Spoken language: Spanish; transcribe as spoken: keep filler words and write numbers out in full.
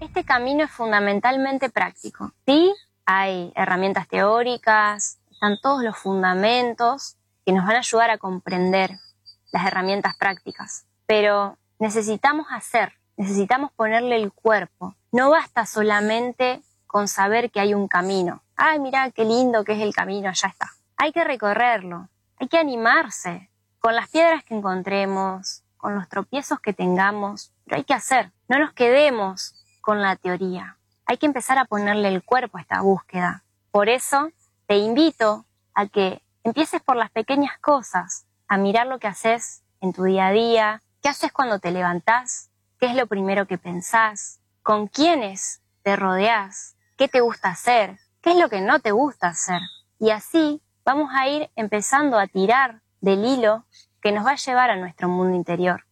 Este camino es fundamentalmente práctico. Sí, hay herramientas teóricas, están todos los fundamentos que nos van a ayudar a comprender las herramientas prácticas, pero necesitamos hacer, necesitamos ponerle el cuerpo. No basta solamente con saber que hay un camino. Ay, mirá qué lindo que es el camino, ya está. Hay que recorrerlo, hay que animarse con las piedras que encontremos, con los tropiezos que tengamos, pero hay que hacer. No nos quedemos con la teoría. Hay que empezar a ponerle el cuerpo a esta búsqueda. Por eso te invito a que empieces por las pequeñas cosas, a mirar lo que haces en tu día a día, qué haces cuando te levantás, qué es lo primero que pensás, con quiénes te rodeás, qué te gusta hacer, qué es lo que no te gusta hacer. Y así vamos a ir empezando a tirar del hilo que nos va a llevar a nuestro mundo interior.